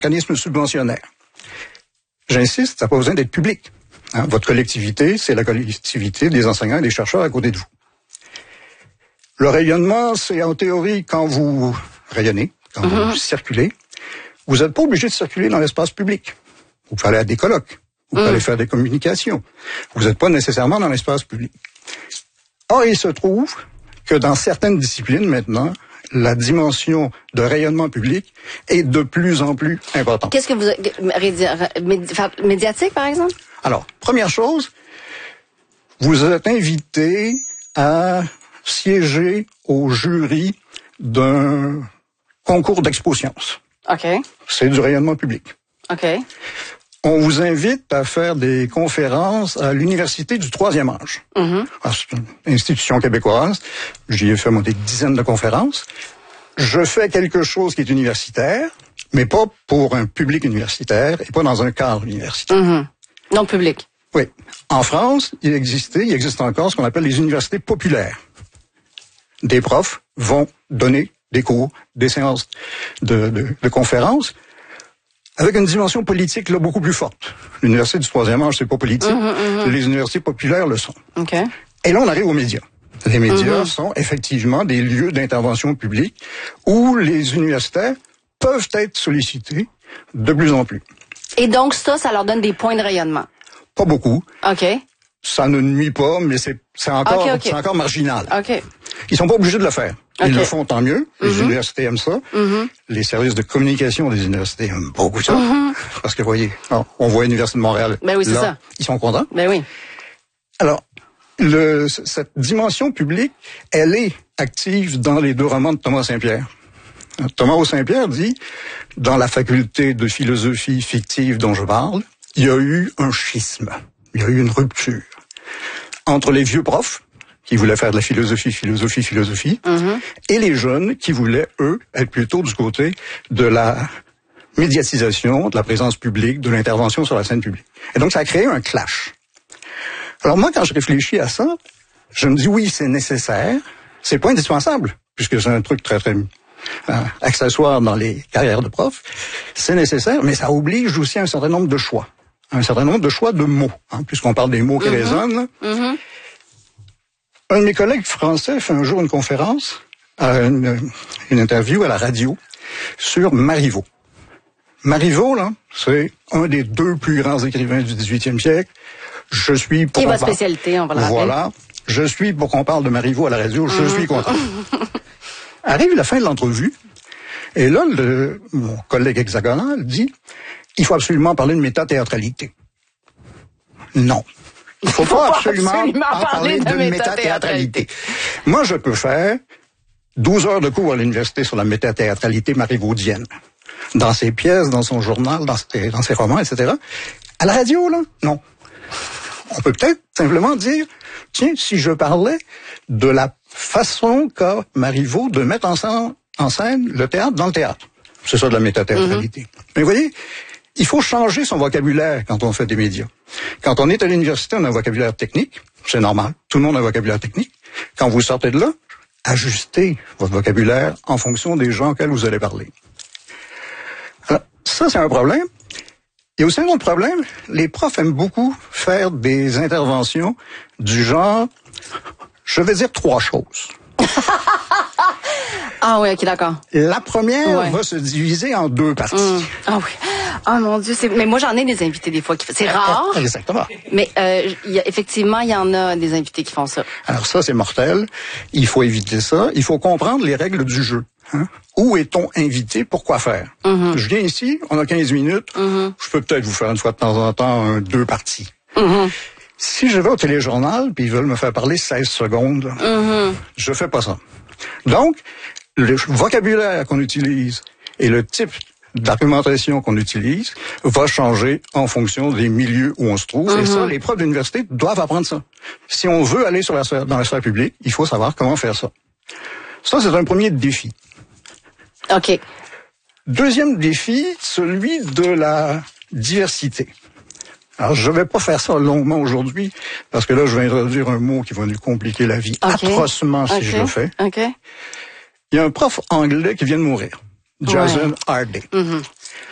organisme subventionnaire. J'insiste, ça n'a pas besoin d'être public. Hein, votre collectivité, c'est la collectivité des enseignants et des chercheurs à côté de vous. Le rayonnement, c'est en théorie quand vous rayonnez, quand vous circulez. Vous n'êtes pas obligé de circuler dans l'espace public. Vous pouvez aller à des colloques, vous pouvez aller faire des communications. Vous n'êtes pas nécessairement dans l'espace public. Or, il se trouve que dans certaines disciplines maintenant, la dimension de rayonnement public est de plus en plus importante. Qu'est-ce que vous... Médiatique, par exemple? Alors, première chose, vous êtes invité à siéger au jury d'un concours d'expo sciences. OK. C'est du rayonnement public. OK. On vous invite à faire des conférences à l'Université du Troisième Âge. Alors, c'est une institution québécoise. J'y ai fait, moi, des dizaines de conférences. Je fais quelque chose qui est universitaire, mais pas pour un public universitaire et pas dans un cadre universitaire. Non public. Oui. En France, il existe encore ce qu'on appelle les universités populaires. Des profs vont donner des cours, des séances de conférences avec une dimension politique là beaucoup plus forte. L'université du Troisième Âge, c'est pas politique. Les universités populaires le sont. Okay. Et là, on arrive aux médias. Les médias sont effectivement des lieux d'intervention publique où les universitaires peuvent être sollicités de plus en plus. Et donc ça leur donne des points de rayonnement? Pas beaucoup. OK. Ça ne nuit pas, mais c'est encore marginal. OK. Ils sont pas obligés de le faire. Ils le font, tant mieux. Les universités aiment ça. Les services de communication des universités aiment beaucoup ça. Parce que, voyez, on voit l'Université de Montréal. Ben oui, c'est ça. Ils sont contents. Ben oui. Alors, cette dimension publique, elle est active dans les deux romans de Thomas Saint-Pierre. Thomas Saint-Pierre dit, dans la faculté de philosophie fictive dont je parle, il y a eu un schisme. Il y a eu une rupture entre les vieux profs qui voulaient faire de la philosophie, et les jeunes qui voulaient, eux, être plutôt du côté de la médiatisation, de la présence publique, de l'intervention sur la scène publique. Et donc, ça a créé un clash. Alors moi, quand je réfléchis à ça, je me dis, oui, c'est nécessaire, c'est pas indispensable, puisque c'est un truc très, très accessoire dans les carrières de profs, c'est nécessaire, mais ça oblige aussi à un certain nombre de choix. Un certain nombre de choix de mots, puisqu'on parle des mots qui résonnent. Un de mes collègues français fait un jour une conférence, une interview à la radio sur Marivaux. Marivaux, là, c'est un des deux plus grands écrivains du 18e siècle. Je suis pour... Qui est votre spécialité, on va le rappeler. Voilà. Je suis pour qu'on parle de Marivaux à la radio. Je suis content. Arrive la fin de l'entrevue, et là, mon collègue hexagonal dit, il faut absolument parler de métathéâtralité. Non. Il faut pas absolument parler de métathéâtralité. Moi, je peux faire 12 heures de cours à l'université sur la métathéâtralité marivaudienne. Dans ses pièces, dans son journal, dans ses romans, etc. À la radio, là, non. On peut peut-être simplement dire, tiens, si je parlais de la façon qu'a Marivaux de mettre en scène le théâtre dans le théâtre. C'est ça de la métathéâtralité. Mais vous voyez, il faut changer son vocabulaire quand on fait des médias. Quand on est à l'université, on a un vocabulaire technique. C'est normal. Tout le monde a un vocabulaire technique. Quand vous sortez de là, ajustez votre vocabulaire en fonction des gens auxquels vous allez parler. Alors, ça, c'est un problème. Il y a aussi un autre problème. Les profs aiment beaucoup faire des interventions du genre, je vais dire 3 choses. Ah oui, ok, d'accord. La première va se diviser en 2 parties. Ah oui. Ah mon Dieu, mais moi j'en ai des invités des fois qui font. C'est rare. Exactement. Mais effectivement, il y en a des invités qui font ça. Alors ça, c'est mortel. Il faut éviter ça. Il faut comprendre les règles du jeu. Où est-on invité? Pourquoi faire? Je viens ici, on a 15 minutes. Je peux peut-être vous faire une fois de temps en temps 2 parties. Si je vais au téléjournal puis ils veulent me faire parler 16 secondes, je fais pas ça. Donc, le vocabulaire qu'on utilise et le type d'argumentation qu'on utilise va changer en fonction des milieux où on se trouve. Et ça, les profs d'université doivent apprendre ça. Si on veut aller dans la sphère publique, il faut savoir comment faire ça. Ça, c'est un premier défi. OK. Deuxième défi, celui de la diversité. Alors, je vais pas faire ça longuement aujourd'hui, parce que là, je vais introduire un mot qui va nous compliquer la vie atrocement si je le fais. Il y a un prof anglais qui vient de mourir, Jason Hardy.